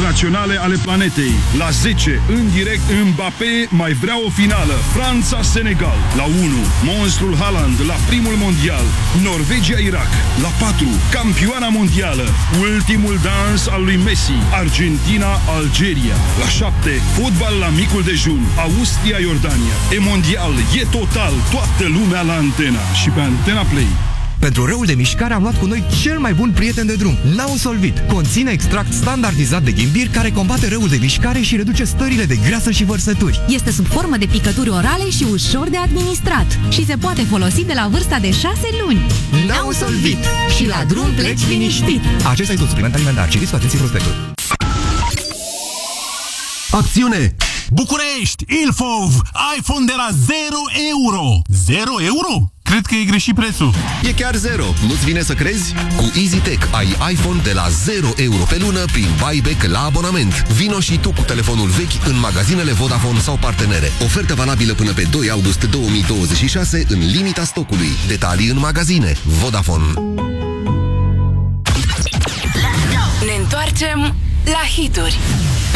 internaționale ale planetei. La 10, în direct, Mbappé mai vrea o finală. Franța-Senegal. La 1, monstrul Haaland la primul mondial. Norvegia-Irak. La 4, campioana mondială. Ultimul dans al lui Messi. Argentina-Algeria. La 7, fotbal la micul dejun. Austria-Iordania. E mondial, e total, toată lumea la antena și pe Antena Play. Pentru răul de mișcare am luat cu noi cel mai bun prieten de drum, Nausolvit. Conține extract standardizat de ghimbir care combate răul de mișcare și reduce stările de greasă și vărsături. Este sub formă de picături orale și ușor de administrat și se poate folosi de la vârsta de 6 luni. Nausolvit. Și la drum pleci liniștit. Acesta este un supliment alimentar. Citiți cu atenție prospectul. Acțiune! București! Ilfov! iPhone de la 0 euro! 0 euro? Cred că e greșit prețul. E chiar 0. Nu-ți vine să crezi? Cu EasyTech ai iPhone de la 0 euro pe lună prin buyback la abonament. Vino și tu cu telefonul vechi în magazinele Vodafone sau partenere. Ofertă valabilă până pe 2 august 2026 în limita stocului. Detalii în magazine. Vodafone. Ne întoarcem la hituri.